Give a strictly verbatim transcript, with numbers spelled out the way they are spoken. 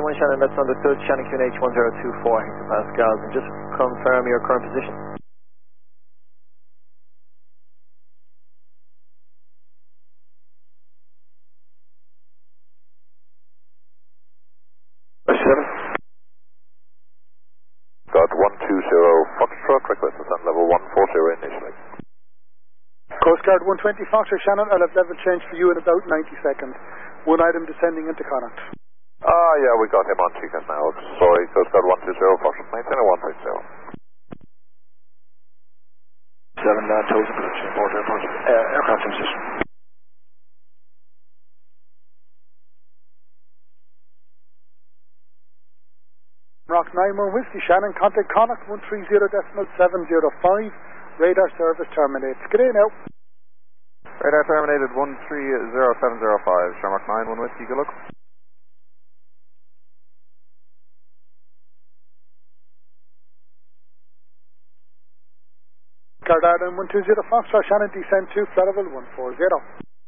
one Shannon, that's understood. Shannon Q N H one zero two four hectopascals, and just confirm your current position. seven. Got one two zero Foxtrot, request descent level one forty initially. Coast Guard one twenty Foxtrot, Shannon, I'll have level change for you in about ninety seconds. One item descending into Connacht. Ah, yeah, we got him on ticket now. Sorry, Coast Guard one two zero Foxtrot, maintain a one six zero. seven, uh, Tozen position, board airport, uh, aircraft in position. Rock nine one Whiskey, Shannon, contact Connacht one three zero decimal seven zero five, radar service terminates. Get in now. Radar terminated one three zero seven zero five, Shamrock nine one Whiskey, good luck. Guard Ireland one two zero Foxtrot, Shannon, descend to flight level one four zero.